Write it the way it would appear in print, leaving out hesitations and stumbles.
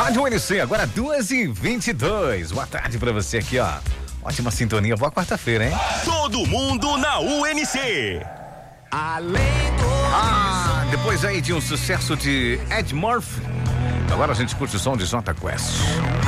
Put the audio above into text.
Rádio UNC, agora 2h22. Boa tarde pra você aqui, ó. Ótima sintonia, boa quarta-feira, hein? Todo mundo na UNC. Depois aí de um sucesso de Ed Murphy, agora a gente curte o som de Jota Quest.